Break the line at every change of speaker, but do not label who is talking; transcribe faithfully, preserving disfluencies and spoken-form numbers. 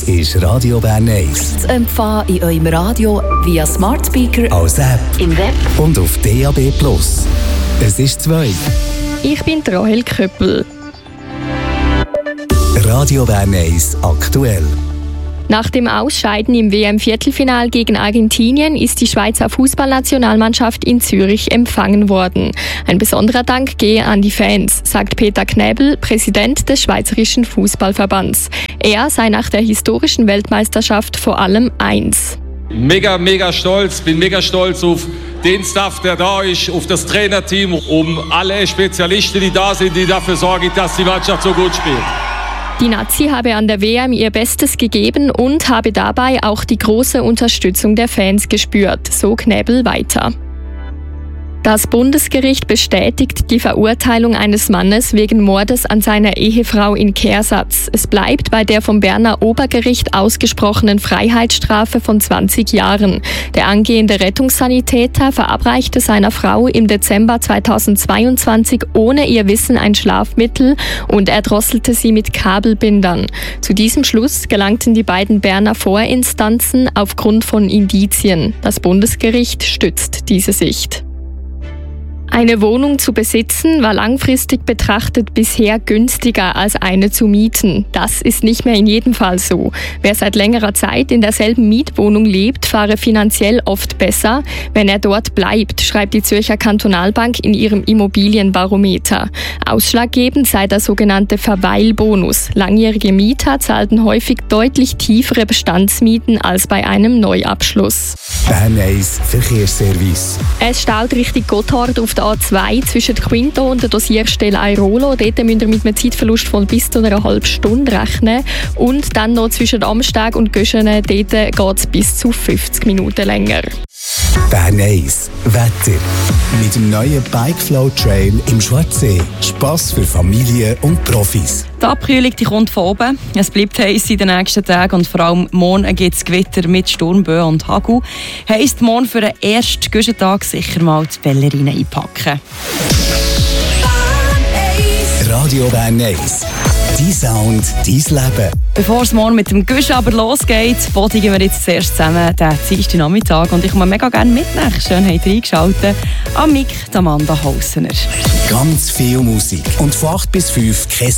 ist Radio Bern eins.
Zu empfangen in eurem Radio via Smart Speaker,
als App,
im Web
und auf D A B Plus. Es ist zwei.
Ich bin Rahel Köppel.
Radio Bern eins aktuell.
Nach dem Ausscheiden im W M-Viertelfinal gegen Argentinien ist die Schweizer Fußballnationalmannschaft in Zürich empfangen worden. Ein besonderer Dank gehe an die Fans, sagt Peter Knäbel, Präsident des Schweizerischen Fußballverbands. Er sei nach der historischen Weltmeisterschaft vor allem eins.
Mega, mega stolz, bin mega stolz auf den Staff, der da ist, auf das Trainerteam, um alle Spezialisten, die da sind, die dafür sorgen, dass die Mannschaft so gut spielt.
Die Nazi habe an der W M ihr Bestes gegeben und habe dabei auch die große Unterstützung der Fans gespürt, so Knäbel weiter. Das Bundesgericht bestätigt die Verurteilung eines Mannes wegen Mordes an seiner Ehefrau in Kehrsatz. Es bleibt bei der vom Berner Obergericht ausgesprochenen Freiheitsstrafe von zwanzig Jahren. Der angehende Rettungssanitäter verabreichte seiner Frau im Dezember zweitausendzweiundzwanzig ohne ihr Wissen ein Schlafmittel und erdrosselte sie mit Kabelbindern. Zu diesem Schluss gelangten die beiden Berner Vorinstanzen aufgrund von Indizien. Das Bundesgericht stützt diese Sicht. Eine Wohnung zu besitzen war langfristig betrachtet bisher günstiger als eine zu mieten. Das ist nicht mehr in jedem Fall so. Wer seit längerer Zeit in derselben Mietwohnung lebt, fahre finanziell oft besser, wenn er dort bleibt, schreibt die Zürcher Kantonalbank in ihrem Immobilienbarometer. Ausschlaggebend sei der sogenannte Verweilbonus. Langjährige Mieter zahlten häufig deutlich tiefere Bestandsmieten als bei einem Neuabschluss.
Bern eins Verkehrsservice.
Es staut Richtung Gotthard auf der A zwei zwischen Quinto und der Dosierstelle Airolo. Dort müsst ihr mit einem Zeitverlust von bis zu einer halben Stunde rechnen. Und dann noch zwischen Amstag und Göschene, dort geht es bis zu fünfzig Minuten länger.
Bern eins Wetter. Mit dem neuen Bikeflow Trail im Schwarzsee. Spass für Familien und Profis.
Die Abkühlung die kommt von oben. Es bleibt heiß in den nächsten Tagen und vor allem morgen gibt es Gewitter mit Sturmböen und Hagel. Heisst morgen für den ersten Güschentag sicher mal die Ballerina einpacken.
Radio Bern eins. Dein Sound, dein Leben.
Bevor es morgen mit dem Güsch aber losgeht, bodigen wir jetzt zuerst zusammen den Dienstag Nachmittag und ich komme mega gerne mitnehmen. Schön habt ihr eingeschaltet. Am Mic Amanda Haussener.
Ganz viel Musik und von acht bis fünf kein